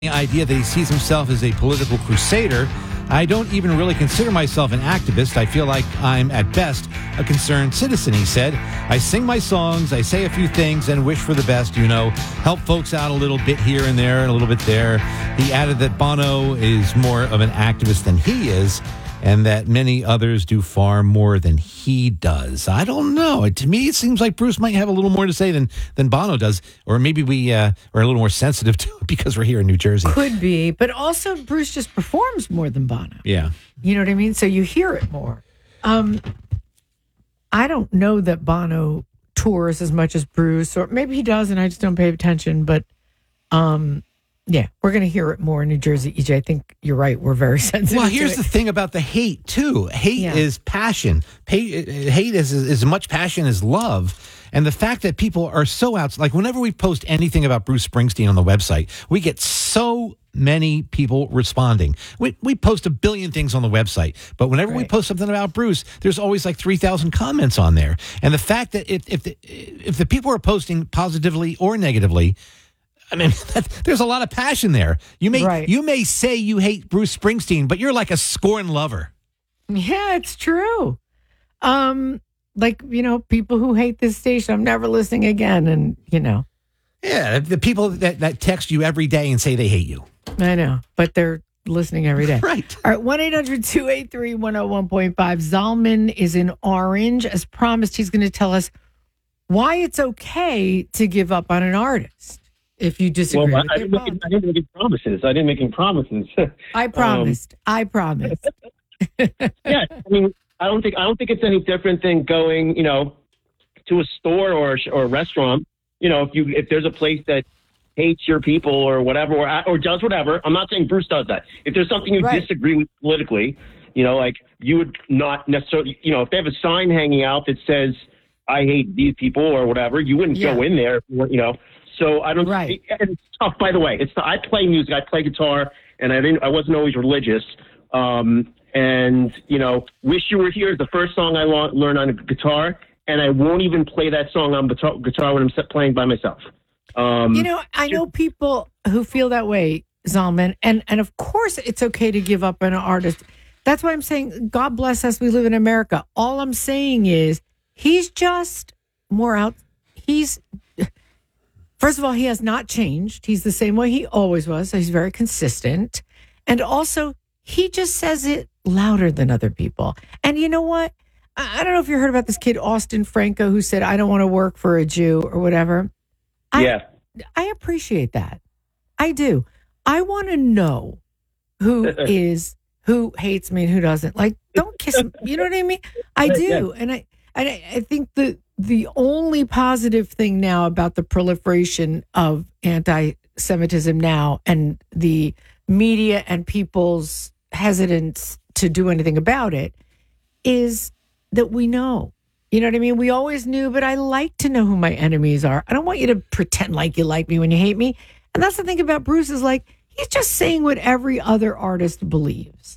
The idea that he sees himself as a political crusader. I don't even really consider myself an activist. I feel like I'm, at best, a concerned citizen, he said. I sing my songs, I say a few things, and wish for the best, help folks out a little bit here and there and a little bit there. He added that Bono is more of an activist than he is, and that many others do far more than he does. I don't know. To me, it seems like Bruce might have a little more to say than Bono does, or maybe we are a little more sensitive to it because we're here in New Jersey. Could be, but also Bruce just performs more than Bono. Yeah. You know what I mean? So you hear it more. I don't know that Bono tours as much as Bruce, or maybe he does and I just don't pay attention, but yeah, we're going to hear it more in New Jersey. EJ, I think you're right. We're very sensitive. Well, here's the thing about the hate, too. Hate is passion. Hate is as much passion as love. And the fact that people are so out, like whenever we post anything about Bruce Springsteen on the website, we get so many people responding. We post a billion things on the website, but whenever we post something about Bruce, there's always like 3,000 comments on there. And the fact that if the people are posting positively or negatively, I mean, there's a lot of passion there. You may say you hate Bruce Springsteen, but you're like a scorn lover. Yeah, it's true. Like, people who hate this station, I'm never listening again. And, Yeah, the people that text you every day and say they hate you. I know, but they're listening every day. Right. All right, 1-800-283-101.5. Zalman is in Orange. As promised, he's going to tell us why it's okay to give up on an artist. If you disagree with I didn't make any promises. I promised. I promised. Yeah, I mean, I don't think it's any different than going, to a store or a restaurant. If there's a place that hates your people or whatever, or does whatever. I'm not saying Bruce does that. If there's something you disagree with politically, like you would not necessarily, if they have a sign hanging out that says I hate these people or whatever, you wouldn't go in there, So I don't. Right. It's tough, by the way. I play music. I play guitar, and I wasn't always religious. "Wish You Were Here" is the first song I learned on a guitar, and I won't even play that song on guitar when I'm playing by myself. I know people who feel that way, Zalman, and of course it's okay to give up on an artist. That's why I'm saying, God bless us. We live in America. All I'm saying is he's just more out. First of all, he has not changed. He's the same way he always was. So he's very consistent. And also, he just says it louder than other people. And you know what? I don't know if you heard about this kid, Austin Franco, who said, I don't want to work for a Jew or whatever. I appreciate that. I do. I want to know who hates me and who doesn't. Like, don't kiss him. You know what I mean? I do. And I think the only positive thing now about the proliferation of anti-Semitism now and the media and people's hesitance to do anything about it is that we know. You know what I mean? We always knew, but I like to know who my enemies are. I don't want you to pretend like you like me when you hate me. And that's the thing about Bruce is like, he's just saying what every other artist believes.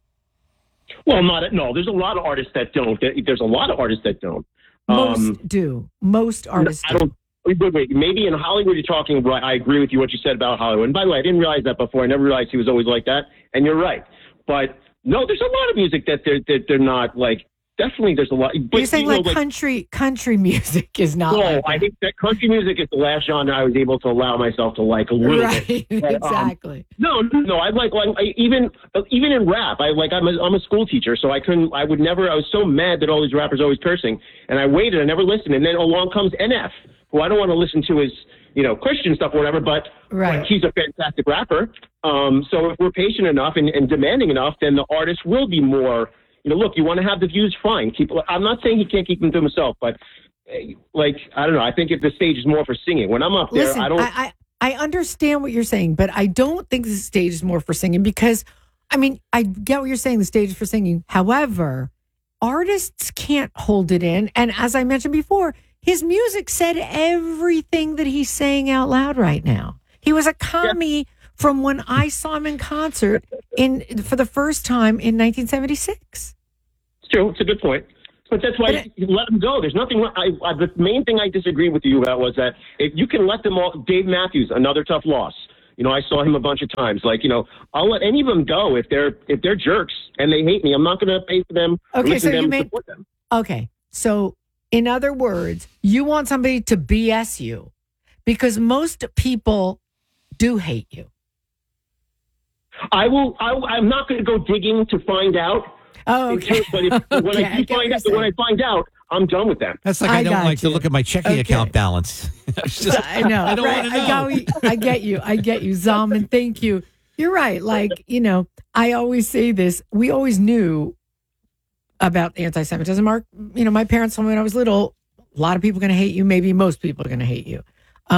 Well, no, there's a lot of artists that don't. There's a lot of artists that don't. Most do. Most artists do. Wait. Maybe in Hollywood you're talking about, I agree with you what you said about Hollywood. And by the way, I didn't realize that before. I never realized he was always like that. And you're right. But no, there's a lot of music that they're not like. Definitely, there's a lot. But, you're saying country music is not. No, like I think that country music is the last genre I was able to allow myself to like a little bit. But, exactly. No. I like even in rap. I'm a school teacher, so I was so mad that all these rappers are always cursing, and I waited. I never listened, and then along comes NF, who I don't want to listen to his Christian stuff or whatever, but he's a fantastic rapper. So if we're patient enough and demanding enough, then the artist will be more. Look, you want to have the views, fine. I'm not saying he can't keep them to himself, but I don't know. I think if the stage is more for singing. When I'm up there, listen, I understand what you're saying, but I don't think the stage is more for singing because, I get what you're saying. The stage is for singing. However, artists can't hold it in. And as I mentioned before, his music said everything that he's saying out loud right now. He was a commie from when I saw him in concert for the first time in 1976. It's true. It's a good point. But that's why you let them go. There's nothing. The main thing I disagree with you about was that if you can let them all. Dave Matthews, another tough loss. I saw him a bunch of times. Like, I'll let any of them go if they're jerks and they hate me. I'm not going to pay for them. Okay, so you support them. Okay, so in other words, you want somebody to BS you because most people do hate you. I'm not going to go digging to find out. Oh, okay. But when I find out, I'm done with them. That's like I don't like to look at my checking account balance. I know. I don't want to know. I get you, Zalman. Thank you. You're right. Like, I always say this. We always knew about anti-Semitism. Mark, my parents told me when I was little, a lot of people are going to hate you. Maybe most people are going to hate you.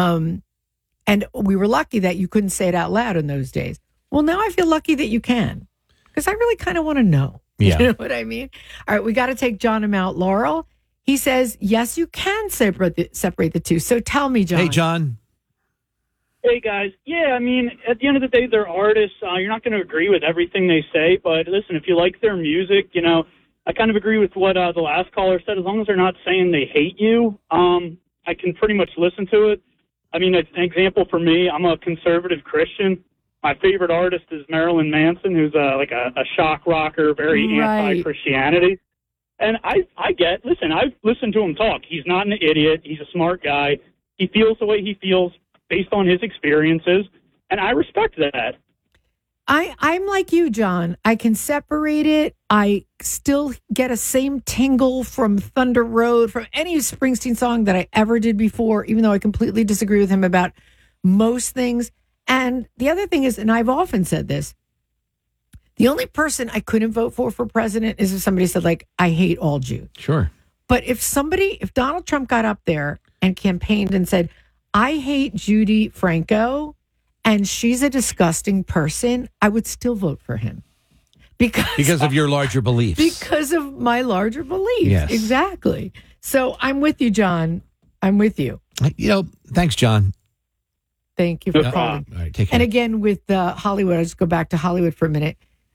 And we were lucky that you couldn't say it out loud in those days. Well, now I feel lucky that you can because I really kind of want to know. Yeah. You know what I mean? All right, we got to take John in Mount Laurel. He says, yes, you can separate the two. So tell me, John. Hey, John. Hey, guys. Yeah, I mean, at the end of the day, they're artists. You're not going to agree with everything they say. But listen, if you like their music, I kind of agree with what the last caller said. As long as they're not saying they hate you, I can pretty much listen to it. I mean, an example for me, I'm a conservative Christian. My favorite artist is Marilyn Manson, who's like a shock rocker, very anti-Christianity. And I've listened to him talk. He's not an idiot. He's a smart guy. He feels the way he feels based on his experiences, and I respect that. I'm like you, John. I can separate it. I still get a same tingle from Thunder Road, from any Springsteen song that I ever did before, even though I completely disagree with him about most things. And the other thing is, and I've often said this, the only person I couldn't vote for president is if somebody said, like, I hate all Jews. Sure. But if Donald Trump got up there and campaigned and said, I hate Judy Franco and she's a disgusting person, I would still vote for him. Because of your larger beliefs. Because of my larger beliefs. Yes. Exactly. So I'm with you, John. I'm with you. Thanks, John. Thank you for calling. All right, take care. And again, with Hollywood, I'll just go back to Hollywood for a minute.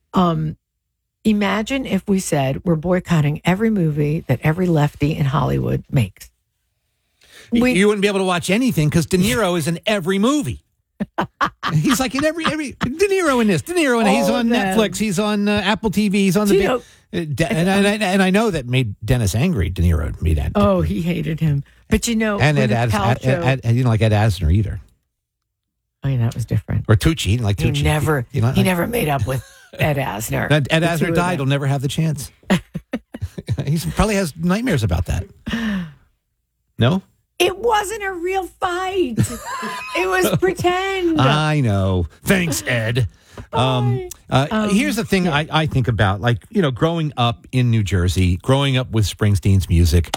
Imagine if we said we're boycotting every movie that every lefty in Hollywood makes. You wouldn't be able to watch anything because De Niro is in every movie. He's like in every De Niro in this, De Niro in he's on Netflix, he's on Apple TV, he's on the and I know that made Dennis angry. De Niro made that. Oh, he hated him. But and Ed you don't like Ed Asner either. Oh, yeah, that was different. Or Tucci, he didn't like Tucci. He never made up with Ed Asner. Ed Asner died. He'll never have the chance. He probably has nightmares about that. No? It wasn't a real fight. It was pretend. I know. Thanks, Ed. Here's the thing I think about, like, growing up in New Jersey, growing up with Springsteen's music,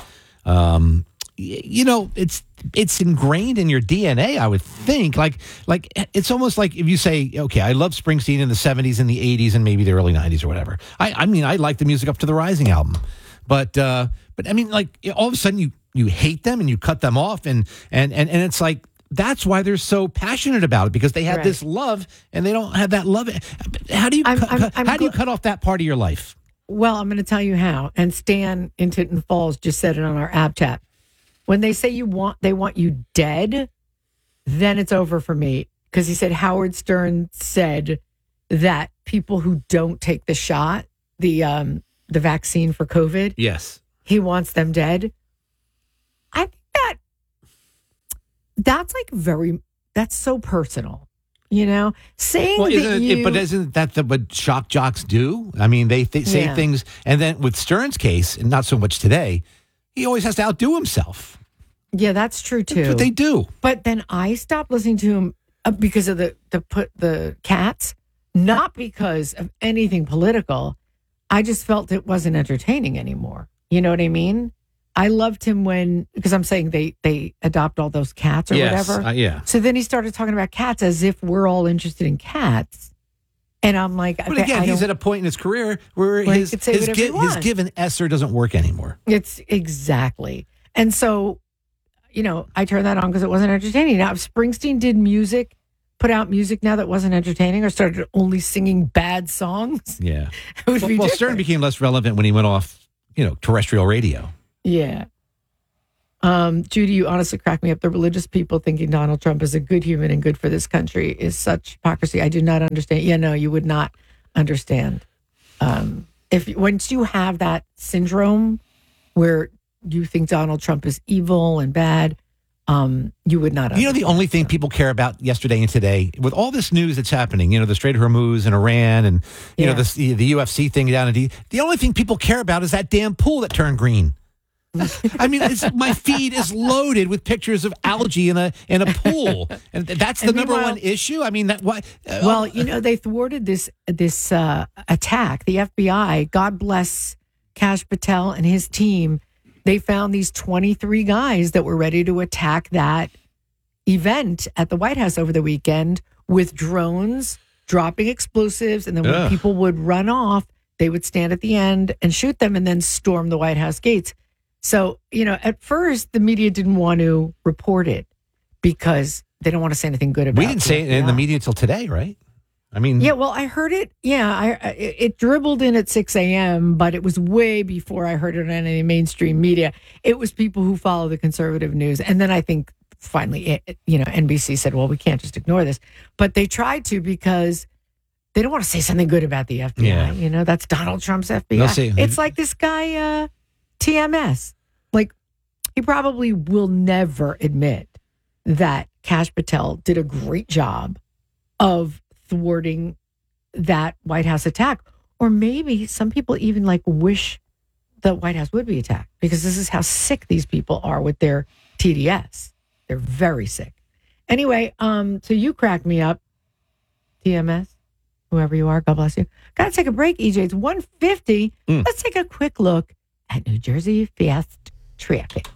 it's ingrained in your DNA, I would think. Like it's almost like if you say, okay, I love Springsteen in the 70s and the 80s and maybe the early 90s or whatever. I mean, I like the music up to the Rising album. But I mean, like, all of a sudden you hate them and you cut them off and it's like, that's why they're so passionate about it, because they have this love and they don't have that love. How do you cut off that part of your life? Well, I'm going to tell you how. And Stan in Tinton Falls just said it on our app chat. When they say they want you dead, then it's over for me. Because he said Howard Stern said that people who don't take the shot, the vaccine for COVID, yes, he wants them dead. I think that's that's so personal, saying but isn't that what shock jocks do? I mean, they say things, and then with Stern's case, and not so much today, he always has to outdo himself. Yeah, that's true too. That's what they do. But then I stopped listening to him because of the cats, not because of anything political. I just felt it wasn't entertaining anymore. You know what I mean? I loved him because I'm saying they adopt all those cats or whatever. Yeah. So then he started talking about cats as if we're all interested in cats. And I'm like, but again, he's at a point in his career where his given Esser doesn't work anymore. It's exactly. And so, I turned that on because it wasn't entertaining. Now, if Springsteen put out music now that wasn't entertaining, or started only singing bad songs, yeah, it would be different. Stern became less relevant when he went off, terrestrial radio. Yeah. Judy, you honestly crack me up. The religious people thinking Donald Trump is a good human and good for this country is such hypocrisy. I do not understand. Yeah, no, you would not understand. Once you have that syndrome where you think Donald Trump is evil and bad, you would not understand. You know, the only thing people care about yesterday and today, with all this news that's happening, the Strait of Hormuz and Iran and, the UFC thing down in the only thing people care about is that damn pool that turned green. I mean, my feed is loaded with pictures of algae in a pool, and that's the number one issue. I mean, Well, they thwarted this attack. The FBI, God bless Kash Patel and his team. They found these 23 guys that were ready to attack that event at the White House over the weekend with drones, dropping explosives, and then when people would run off, they would stand at the end and shoot them, and then storm the White House gates. So, at first, the media didn't want to report it because they don't want to say anything good about it. We didn't say it in the media until today, right? I mean... Yeah, well, I heard it. Yeah, it dribbled in at 6 a.m., but it was way before I heard it on any mainstream media. It was people who follow the conservative news. And then I think finally, NBC said, well, we can't just ignore this. But they tried to because they don't want to say something good about the FBI. Yeah. That's Donald Trump's FBI. It's like this guy... TMS. Like, he probably will never admit that Kash Patel did a great job of thwarting that White House attack. Or maybe some people even wish the White House would be attacked because this is how sick these people are with their TDS. They're very sick. Anyway, so you crack me up, TMS, whoever you are, God bless you. Got to take a break, EJ. It's 1:50. Let's take a quick look at New Jersey fast traffic.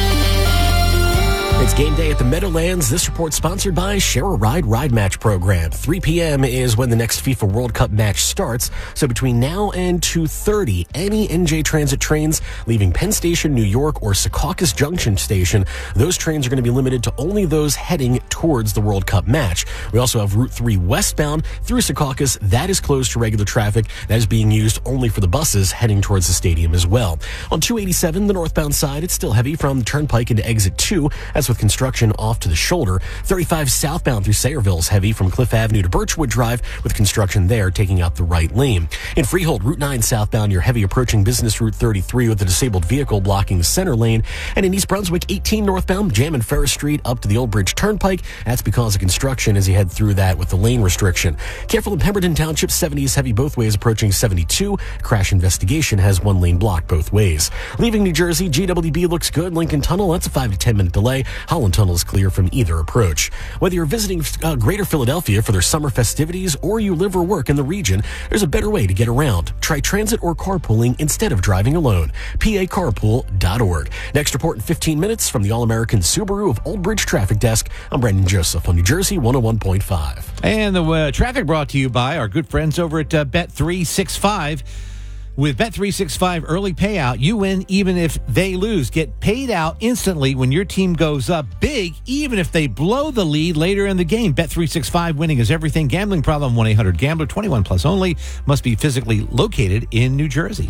It's game day at the Meadowlands. This report sponsored by Share a Ride Ride Match Program. 3 p.m. is when the next FIFA World Cup match starts. So between now and 2:30, any NJ Transit trains leaving Penn Station, New York, or Secaucus Junction Station, those trains are going to be limited to only those heading towards the World Cup match. We also have Route 3 westbound through Secaucus. That is closed to regular traffic. That is being used only for the buses heading towards the stadium as well. On 287, the northbound side, it's still heavy from the Turnpike into Exit 2. That's with construction off to the shoulder. 35 southbound through Sayreville is heavy from Cliff Avenue to Birchwood Drive with construction there taking out the right lane. In Freehold, Route 9 southbound, you're heavy approaching Business Route 33 with a disabled vehicle blocking the center lane. And in East Brunswick, 18 northbound, jamming Ferris Street up to the Old Bridge Turnpike. That's because of construction as you head through that with the lane restriction. Careful in Pemberton Township, 70 is heavy both ways approaching 72. Crash investigation has one lane blocked both ways. Leaving New Jersey, GWB looks good. Lincoln Tunnel, that's a 5 to 10 minute delay. Holland Tunnel is clear from either approach. Whether you're visiting Greater Philadelphia for their summer festivities or you live or work in the region, there's a better way to get around. Try transit or carpooling instead of driving alone. PACarpool.org. Next report in 15 minutes from the All-American Subaru of Old Bridge Traffic Desk. I'm Brendan Joseph on New Jersey 101.5. And the traffic brought to you by our good friends over at Bet365. With Bet365 early payout, you win even if they lose. Get paid out instantly when your team goes up big, even if they blow the lead later in the game. Bet365, winning is everything. Gambling problem, 1-800-GAMBLER, 21 plus only. Must be physically located in New Jersey.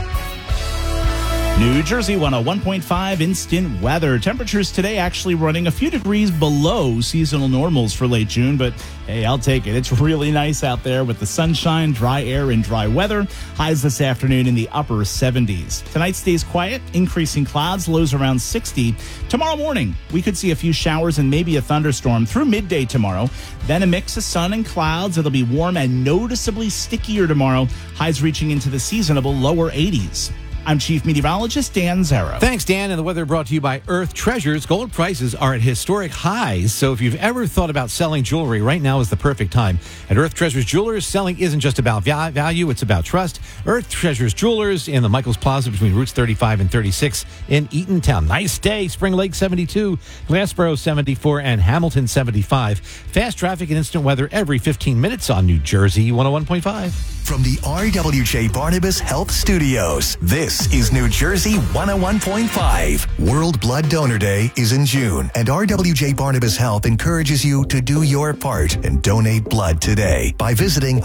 New Jersey 101.5 instant weather. Temperatures today actually running a few degrees below seasonal normals for late June, but hey, I'll take it. It's really nice out there with the sunshine, dry air, and dry weather. Highs this afternoon in the upper 70s. Tonight stays quiet, increasing clouds, lows around 60. Tomorrow morning, we could see a few showers and maybe a thunderstorm through midday tomorrow. Then a mix of sun and clouds. It'll be warm and noticeably stickier tomorrow. Highs reaching into the seasonable lower 80s. I'm Chief Meteorologist Dan Zarrow. Thanks, Dan. And the weather brought to you by Earth Treasures. Gold prices are at historic highs, so if you've ever thought about selling jewelry, right now is the perfect time. At Earth Treasures Jewelers, selling isn't just about value, it's about trust. Earth Treasures Jewelers in the Michaels Plaza between Routes 35 and 36 in Eatontown. Nice day. Spring Lake 72, Glassboro 74, and Hamilton 75. Fast traffic and instant weather every 15 minutes on New Jersey 101.5. From the RWJ Barnabas Health Studios, this is New Jersey 101.5. World Blood Donor Day is in June, and RWJ Barnabas Health encourages you to do your part and donate blood today by visiting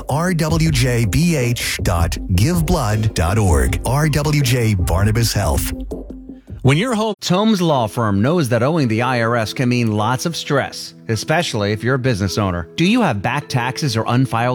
rwjbh.giveblood.org. RWJ Barnabas Health. When you're home, Tomes Law Firm knows that owing the IRS can mean lots of stress, especially if you're a business owner. Do you have back taxes or unfiled